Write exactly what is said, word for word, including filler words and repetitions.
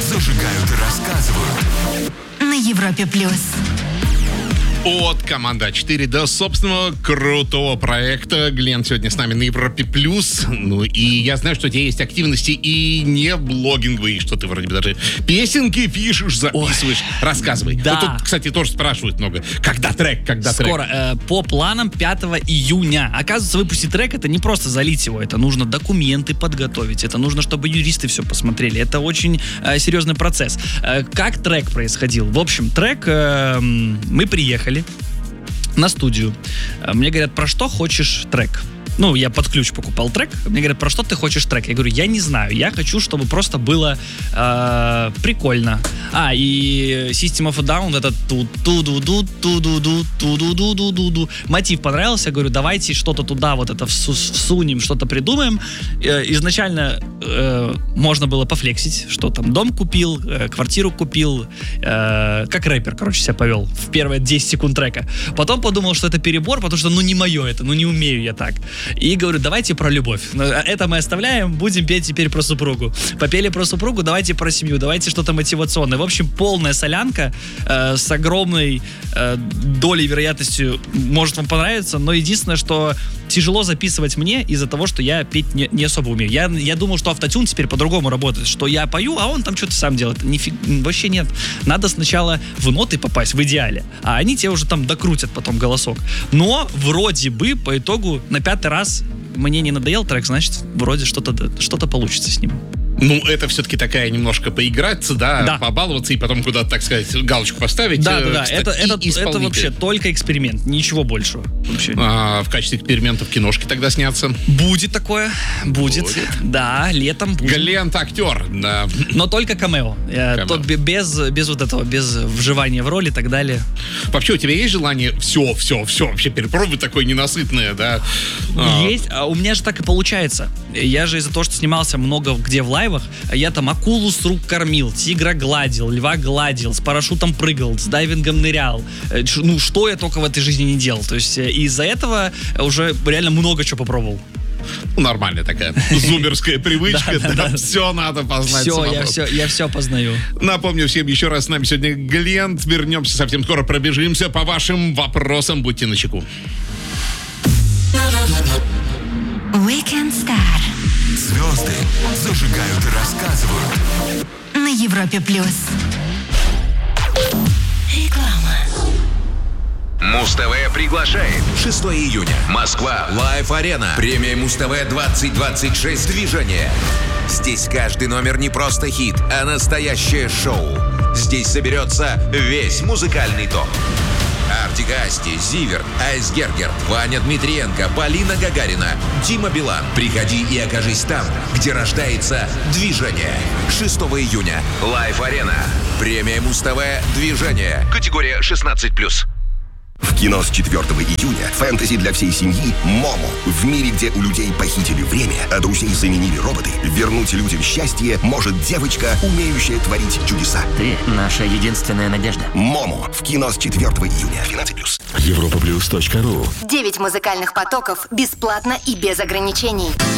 зажигают и рассказывают. На Европе плюс. От команды А четыре до собственного крутого проекта. Глен сегодня с нами на Европе плюс. Ну и я знаю, что у тебя есть активности и не блогинговые, что ты вроде бы даже песенки пишешь, записываешь. Ой, рассказывай. Да. Ну, тут, кстати, тоже спрашивают много. Когда трек, когда Скоро, трек? э, по планам пятого июня. Оказывается, выпустить трек — это не просто залить его, это нужно документы подготовить, это нужно, чтобы юристы все посмотрели. Это очень э, серьезный процесс. Э, как трек происходил? В общем, трек, э, мы приехали на студию. Мне говорят, про что хочешь трек? Ну, я под ключ покупал трек. Мне говорят, про что ты хочешь трек? Я говорю, я не знаю. Я хочу, чтобы просто было э, прикольно. А, и System of a Down, это ту-ду-ду, ту-ду-ду, ту-ду-ду-ду-ду. Мотив понравился. Я говорю, давайте что-то туда вот это всунем, что-то придумаем. Э, изначально э, можно было пофлексить, что там дом купил, э, квартиру купил. Э, как рэпер, короче, себя повел в первые десять секунд трека. Потом подумал, что это перебор, потому что, ну, не мое это, ну, не умею я так. И говорю, давайте про любовь. Это мы оставляем, будем петь теперь про супругу. Попели про супругу, давайте про семью, давайте что-то мотивационное. В общем, полная солянка э, с огромной э, долей вероятностью может вам понравиться, но единственное, что тяжело записывать мне из-за того, что я петь не, не особо умею. Я, я думал, что автотюн теперь по-другому работает, что я пою, а он там что-то сам делает. Нифиг, вообще нет. Надо сначала в ноты попасть, в идеале, а они тебе уже там докрутят потом голосок. Но вроде бы по итогу на пятый раз мне не надоел трек, значит, вроде что-то, что-то получится с ним. Ну, это все-таки такая немножко поиграться, да, да. побаловаться и потом куда-то, так сказать, галочку поставить. Да, да, да. Кстати, это, это, это вообще только эксперимент, ничего большего. Вообще. А, в качестве экспериментов киношки тогда снятся? Будет такое, будет. будет. Да, летом будет. Глент актер, да. Но только камео. камео. Тот без, без вот этого, без вживания в роли и так далее. Вообще, у тебя есть желание все, все, все вообще перепробовать такое ненасытное, да? Есть. А у меня же так и получается. Я же из-за того, что снимался много где в лайвах, я там акулу с рук кормил, тигра гладил, льва гладил, с парашютом прыгал, с дайвингом нырял. Ну, что я только в этой жизни не делал. То есть из-за этого уже реально много чего попробовал. Ну, нормальная такая зумерская привычка. Да, да, да. Все надо познать. Все, я все, я все познаю. Напомню всем еще раз, с нами сегодня Глент. Вернемся совсем скоро, пробежимся по вашим вопросам. Будьте начеку. Weekend Star. Звезды зажигают и рассказывают. На Европе плюс. Реклама. Муз-ТВ приглашает. шестого июня. Москва. Лайв-арена. Премия Муз-ТВ двадцать двадцать шесть. Движение. Здесь каждый номер не просто хит, а настоящее шоу. Здесь соберется весь музыкальный топ. Артик Асти, Зиверт, Айсгергер, Ваня Дмитриенко, Полина Гагарина, Дима Билан. Приходи и окажись там, где рождается движение. шестого июня. Лайв-арена. Премия Муз-ТВ «Движение». Категория шестнадцать плюс. В кино с четвёртого июня фэнтези для всей семьи «Момо». В мире, где у людей похитили время, а друзей заменили роботы, вернуть людям счастье может девочка, умеющая творить чудеса. Ты наша единственная надежда. «Момо» в кино с четвёртого июня. двенадцать плюс. Европа плюс точка ру. Девять музыкальных потоков бесплатно и без ограничений.